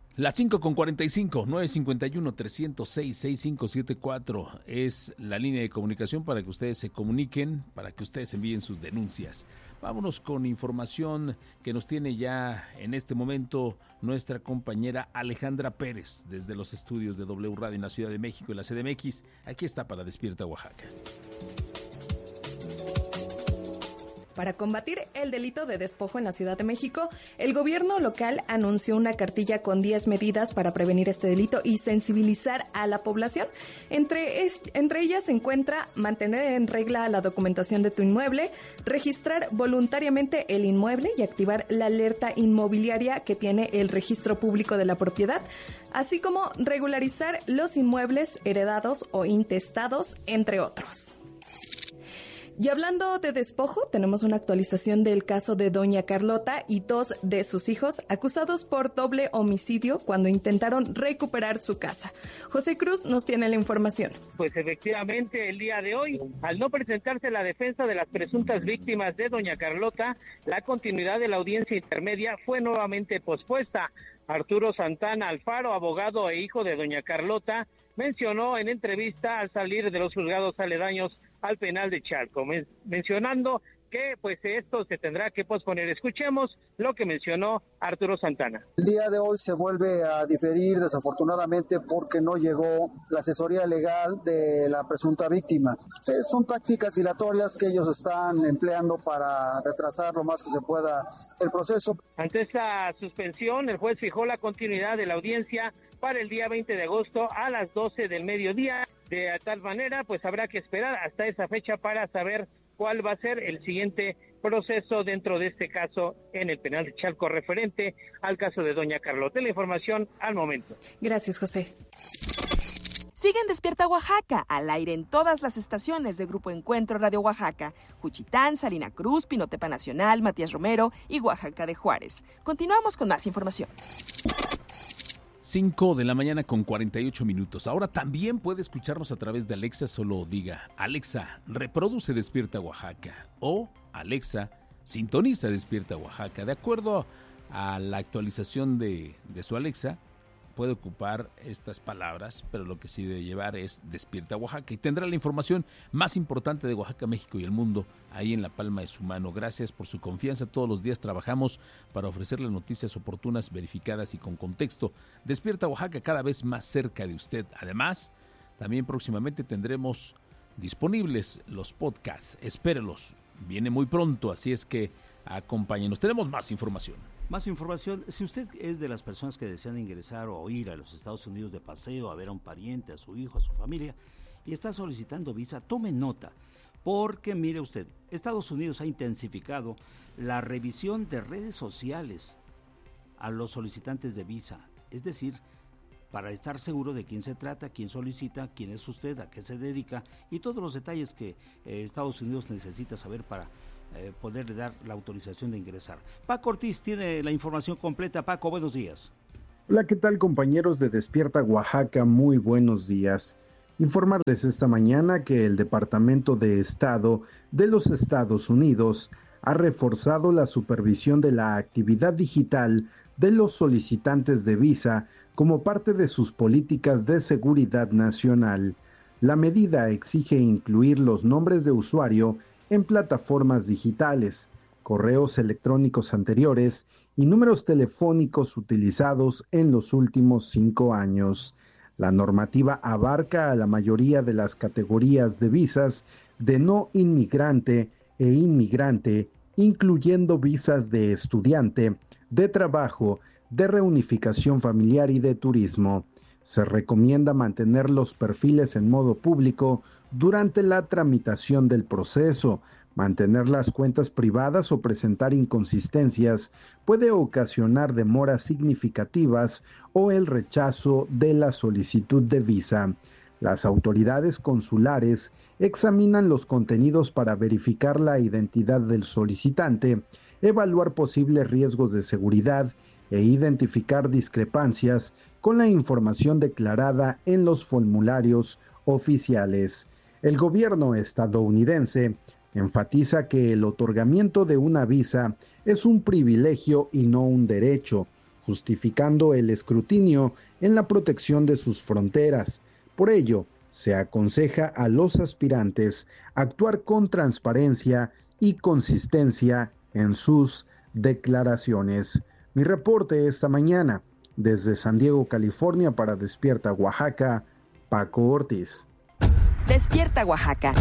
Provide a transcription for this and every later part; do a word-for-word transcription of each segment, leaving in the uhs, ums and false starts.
Las cinco con cuarenta y cinco, nueve cinco uno, tres cero seis, seis cinco siete cuatro es la línea de comunicación para que ustedes se comuniquen, para que ustedes envíen sus denuncias. Vámonos con información que nos tiene ya en este momento nuestra compañera Alejandra Pérez desde los estudios de W Radio en la Ciudad de México y la C D M X. Aquí está para Despierta Oaxaca. Para combatir el delito de despojo en la Ciudad de México, el gobierno local anunció una cartilla con diez medidas para prevenir este delito y sensibilizar a la población. Entre, es, entre ellas se encuentra mantener en regla la documentación de tu inmueble, registrar voluntariamente el inmueble y activar la alerta inmobiliaria que tiene el registro público de la propiedad, así como regularizar los inmuebles heredados o intestados, entre otros. Y hablando de despojo, tenemos una actualización del caso de doña Carlota y dos de sus hijos acusados por doble homicidio cuando intentaron recuperar su casa. José Cruz nos tiene la información. Pues efectivamente, el día de hoy, al no presentarse la defensa de las presuntas víctimas de doña Carlota, la continuidad de la audiencia intermedia fue nuevamente pospuesta. Arturo Santana Alfaro, abogado e hijo de doña Carlota, mencionó en entrevista al salir de los juzgados aledaños al penal de Chalco, men- mencionando que pues esto se tendrá que posponer. Escuchemos lo que mencionó Arturo Santana. El día de hoy se vuelve a diferir desafortunadamente porque no llegó la asesoría legal de la presunta víctima. Eh, son tácticas dilatorias que ellos están empleando para retrasar lo más que se pueda el proceso. Ante esta suspensión, el juez fijó la continuidad de la audiencia para el día veinte de agosto a las doce del mediodía. De tal manera, pues habrá que esperar hasta esa fecha para saber cuál va a ser el siguiente proceso dentro de este caso en el penal de Chalco referente al caso de doña Carlota. La información al momento. Gracias, José. Sigue en Despierta Oaxaca, al aire en todas las estaciones de Grupo Encuentro Radio Oaxaca, Juchitán, Salina Cruz, Pinotepa Nacional, Matías Romero y Oaxaca de Juárez. Continuamos con más información. cinco de la mañana con cuarenta y ocho minutos. Ahora también puede escucharnos a través de Alexa, solo diga, Alexa, reproduce Despierta Oaxaca o Alexa, sintoniza Despierta Oaxaca. De acuerdo a la actualización de, de su Alexa, puede ocupar estas palabras, pero lo que sí debe llevar es Despierta Oaxaca y tendrá la información más importante de Oaxaca, México y el mundo ahí en la palma de su mano. Gracias por su confianza. Todos los días trabajamos para ofrecerle noticias oportunas, verificadas y con contexto. Despierta Oaxaca cada vez más cerca de usted. Además, también próximamente tendremos disponibles los podcasts. Espérelos. Viene muy pronto, así es que acompáñenos. Tenemos más información. Más información, si usted es de las personas que desean ingresar o ir a los Estados Unidos de paseo, a ver a un pariente, a su hijo, a su familia, y está solicitando visa, tome nota, porque mire usted, Estados Unidos ha intensificado la revisión de redes sociales a los solicitantes de visa, es decir, para estar seguro de quién se trata, quién solicita, quién es usted, a qué se dedica y todos los detalles que eh, Estados Unidos necesita saber para Eh, poderle dar la autorización de ingresar. Paco Ortiz tiene la información completa. Paco, buenos días. Hola, ¿qué tal, compañeros de Despierta Oaxaca? Muy buenos días. Informarles esta mañana que el Departamento de Estado de los Estados Unidos ha reforzado la supervisión de la actividad digital de los solicitantes de visa como parte de sus políticas de seguridad nacional. La medida exige incluir los nombres de usuario en plataformas digitales, correos electrónicos anteriores y números telefónicos utilizados en los últimos cinco años. La normativa abarca a la mayoría de las categorías de visas de no inmigrante e inmigrante, incluyendo visas de estudiante, de trabajo, de reunificación familiar y de turismo. Se recomienda mantener los perfiles en modo público durante la tramitación del proceso. Mantener las cuentas privadas o presentar inconsistencias puede ocasionar demoras significativas o el rechazo de la solicitud de visa. Las autoridades consulares examinan los contenidos para verificar la identidad del solicitante, evaluar posibles riesgos de seguridad e identificar discrepancias con la información declarada en los formularios oficiales. El gobierno estadounidense enfatiza que el otorgamiento de una visa es un privilegio y no un derecho, justificando el escrutinio en la protección de sus fronteras. Por ello, se aconseja a los aspirantes actuar con transparencia y consistencia en sus declaraciones. Mi reporte esta mañana desde San Diego, California, para Despierta Oaxaca, Paco Ortiz. Despierta Oaxaca.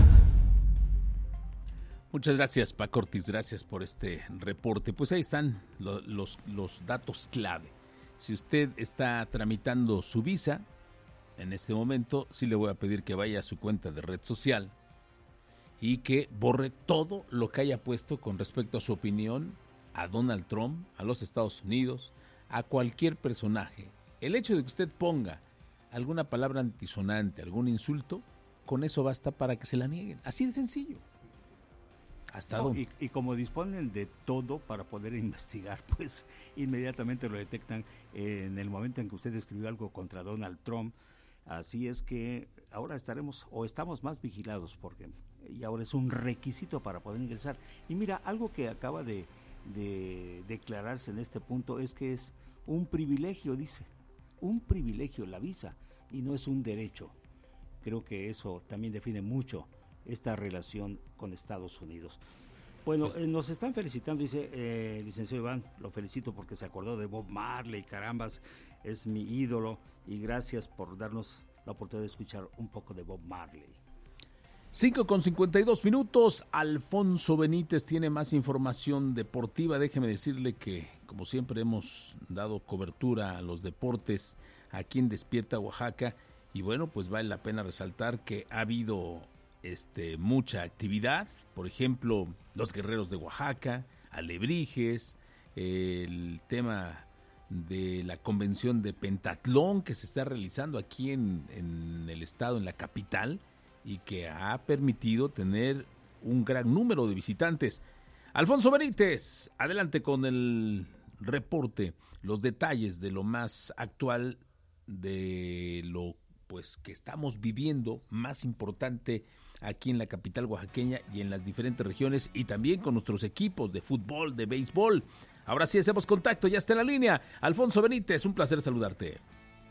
Muchas gracias, Paco Ortiz, gracias por este reporte. Pues ahí están los, los, los datos clave. Si usted está tramitando su visa, en este momento sí le voy a pedir que vaya a su cuenta de red social y que borre todo lo que haya puesto con respecto a su opinión a Donald Trump, a los Estados Unidos, a cualquier personaje. El hecho de que usted ponga alguna palabra antisonante, algún insulto, con eso basta para que se la nieguen. Así de sencillo. ¿Hasta no, dónde? Y, y como disponen de todo para poder investigar, pues inmediatamente lo detectan en el momento en que usted escribió algo contra Donald Trump. Así es que ahora estaremos o estamos más vigilados porque y ahora es un requisito para poder ingresar. Y mira, algo que acaba de, de declararse en este punto es que es un privilegio, dice, un privilegio la visa y no es un derecho. Creo que eso también define mucho esta relación con Estados Unidos. Bueno, eh, nos están felicitando, dice eh, licenciado Iván, lo felicito porque se acordó de Bob Marley, carambas, es mi ídolo y gracias por darnos la oportunidad de escuchar un poco de Bob Marley. cinco con cincuenta y dos minutos, Alfonso Benítez tiene más información deportiva. Déjeme decirle que, como siempre, hemos dado cobertura a los deportes aquí en Despierta Oaxaca y bueno, pues vale la pena resaltar que ha habido este, mucha actividad, por ejemplo, los Guerreros de Oaxaca, Alebrijes, el tema de la convención de pentatlón que se está realizando aquí en, en el estado, en la capital, y que ha permitido tener un gran número de visitantes. Alfonso Benítez, adelante con el reporte, los detalles de lo más actual, de lo pues que estamos viviendo más importante aquí en la capital oaxaqueña y en las diferentes regiones, y también con nuestros equipos de fútbol, de béisbol. Ahora sí hacemos contacto, ya está en la línea. Alfonso Benítez, un placer saludarte.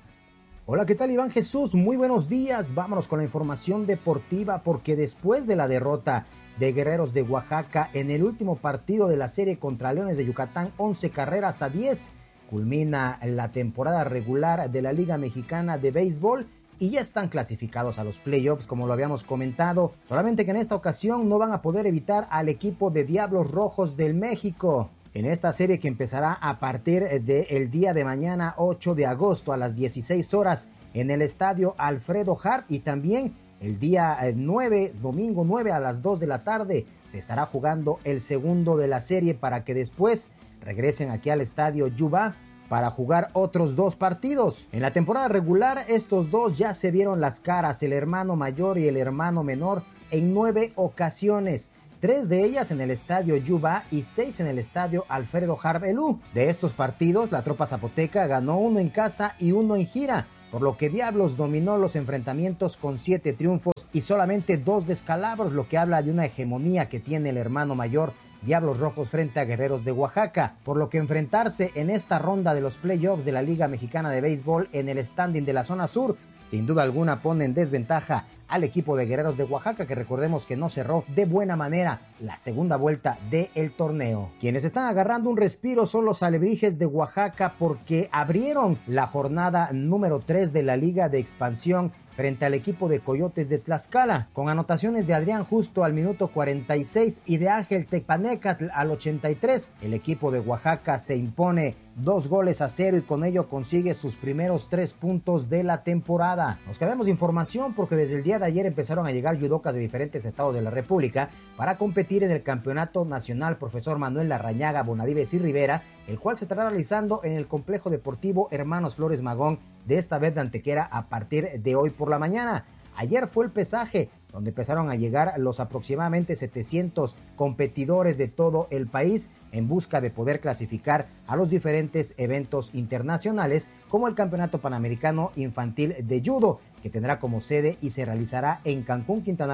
Hola, ¿qué tal, Iván Jesús? Muy buenos días. Vámonos con la información deportiva porque después de la derrota de Guerreros de Oaxaca en el último partido de la serie contra Leones de Yucatán, once carreras a diez, culmina la temporada regular de la Liga Mexicana de Béisbol y ya están clasificados a los playoffs, como lo habíamos comentado, solamente que en esta ocasión no van a poder evitar al equipo de Diablos Rojos del México. En esta serie que empezará a partir del día de mañana, ocho de agosto, a las dieciséis horas, en el estadio Alfredo Harp, y también el día nueve, domingo nueve a las dos de la tarde, se estará jugando el segundo de la serie para que después regresen aquí al estadio Yuba para jugar otros dos partidos. En la temporada regular, estos dos ya se vieron las caras, el hermano mayor y el hermano menor, en nueve ocasiones. Tres de ellas en el estadio Yuba y seis en el estadio Alfredo Harp Elú. De estos partidos, la tropa zapoteca ganó uno en casa y uno en gira, por lo que Diablos dominó los enfrentamientos con siete triunfos y solamente dos descalabros, lo que habla de una hegemonía que tiene el hermano mayor Diablos Rojos frente a Guerreros de Oaxaca, por lo que enfrentarse en esta ronda de los playoffs de la Liga Mexicana de Béisbol en el standing de la zona sur, sin duda alguna pone en desventaja al equipo de Guerreros de Oaxaca, que recordemos que no cerró de buena manera la segunda vuelta del torneo. Quienes están agarrando un respiro son los Alebrijes de Oaxaca porque abrieron la jornada número tres de la Liga de Expansión frente al equipo de Coyotes de Tlaxcala, con anotaciones de Adrián Justo al minuto cuarenta y seis y de Ángel Tecpanecatl al ochenta y tres. El equipo de Oaxaca se impone dos goles a cero y con ello consigue sus primeros tres puntos de la temporada. Nos quedamos de información porque desde el día de ayer empezaron a llegar judocas de diferentes estados de la República para competir en el Campeonato Nacional Profesor Manuel Larrañaga, Bonadives y Rivera, el cual se estará realizando en el Complejo Deportivo Hermanos Flores Magón, de esta vez de Antequera, a partir de hoy por la mañana. Ayer fue el pesaje, donde empezaron a llegar los aproximadamente setecientos competidores de todo el país en busca de poder clasificar a los diferentes eventos internacionales, como el Campeonato Panamericano Infantil de Judo, que tendrá como sede y se realizará en Cancún, Quintana Roo,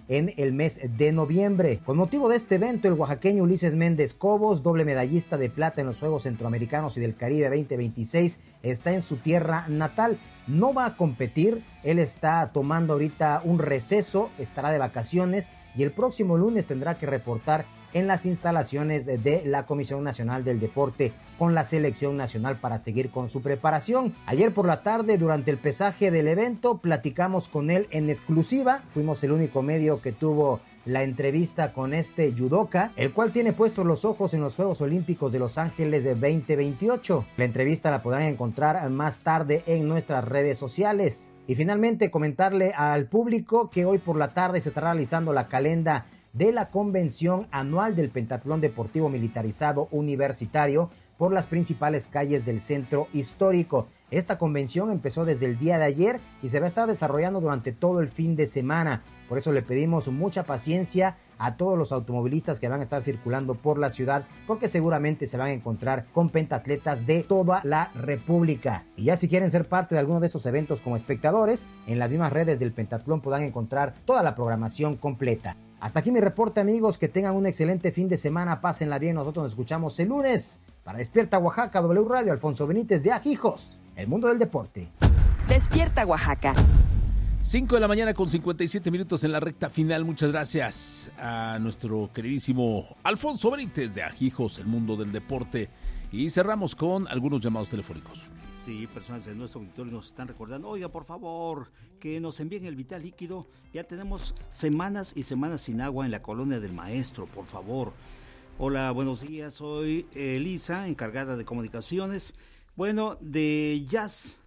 en el mes de noviembre. Con motivo de este evento, el oaxaqueño Ulises Méndez Cobos, doble medallista de plata en los Juegos Centroamericanos y del Caribe veinte veintiséis, está en su tierra natal. No va a competir, él está tomando ahorita un receso, estará de vacaciones y el próximo lunes tendrá que reportar en las instalaciones de, de la Comisión Nacional del Deporte con la selección nacional para seguir con su preparación. Ayer por la tarde, durante el pesaje del evento, platicamos con él en exclusiva. Fuimos el único medio que tuvo la entrevista con este judoka, el cual tiene puestos los ojos en los Juegos Olímpicos de Los Ángeles de veinte veintiocho. La entrevista la podrán encontrar más tarde en nuestras redes sociales. Y finalmente comentarle al público que hoy por la tarde se estará realizando la calenda de la convención anual del Pentatlón Deportivo Militarizado Universitario por las principales calles del centro histórico. Esta convención empezó desde el día de ayer y se va a estar desarrollando durante todo el fin de semana. Por eso le pedimos mucha paciencia a todos los automovilistas que van a estar circulando por la ciudad, porque seguramente se van a encontrar con pentatletas de toda la República. Y ya si quieren ser parte de alguno de estos eventos como espectadores, en las mismas redes del Pentatlón podrán encontrar toda la programación completa. Hasta aquí mi reporte, amigos, que tengan un excelente fin de semana, pásenla bien, nosotros nos escuchamos el lunes. Para Despierta Oaxaca, W Radio, Alfonso Benítez de Ajijos, el mundo del deporte. Despierta Oaxaca. cinco de la mañana con cincuenta y siete minutos en la recta final. Muchas gracias a nuestro queridísimo Alfonso Benítez de Ajijos, el mundo del deporte. Y cerramos con algunos llamados telefónicos. Sí, personas de nuestro auditorio nos están recordando, oiga, por favor, que nos envíen el vital líquido. Ya tenemos semanas y semanas sin agua en la colonia del Maestro, por favor. Hola, buenos días, soy Elisa, encargada de comunicaciones. Bueno, de Jazz,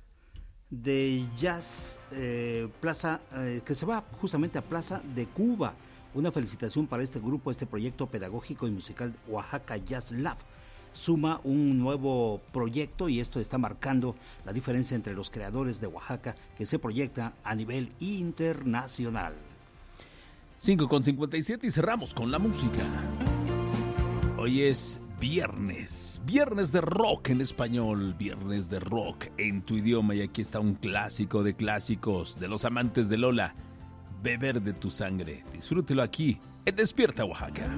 de Jazz eh, Plaza, eh, que se va justamente a Plaza de Cuba. Una felicitación para este grupo, este proyecto pedagógico y musical Oaxaca Jazz Lab. Suma un nuevo proyecto y esto está marcando la diferencia entre los creadores de Oaxaca que se proyecta a nivel internacional. cinco con cincuenta y siete y cerramos con la música. Hoy es viernes, viernes de rock en español, viernes de rock en tu idioma y aquí está un clásico de clásicos de los amantes de Lola, Beber de tu sangre. Disfrútelo aquí en Despierta Oaxaca.